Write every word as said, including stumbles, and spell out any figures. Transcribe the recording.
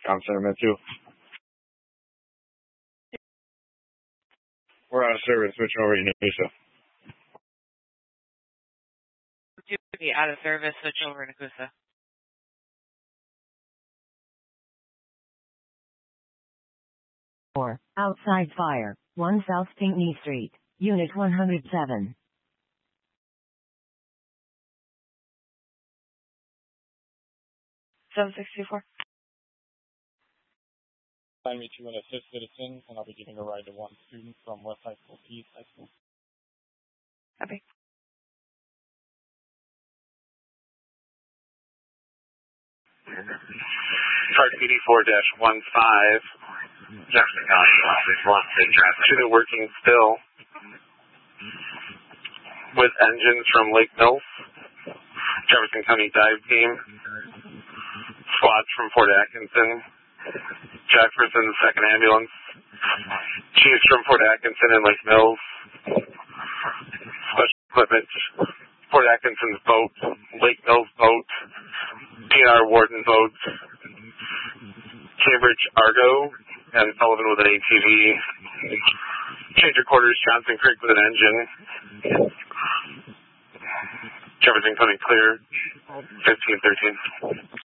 Com Center Med two. We're out of service. Switching over to Nakusa. Duty out of service. Switch over to Nakusa. Four. Outside fire. One South Pinckney Street. Unit one hundred seven. seven six two four. Assign me to an assist citizen, and I'll be giving a ride to one student from West High School to East High School. Copy. Card P D four dash one five. Jefferson County, to the working still with engines from Lake Mills. Jefferson County dive team. Squads from Fort Atkinson. Jefferson second ambulance. Chiefs from Fort Atkinson and Lake Mills. Special equipment. Fort Atkinson's boat. Lake Mills boat. P R Warden boat. Cambridge Argo. And Sullivan with an A T V. Change of quarters, Johnson Creek with an engine. Jefferson County clear, fifteen thirteen.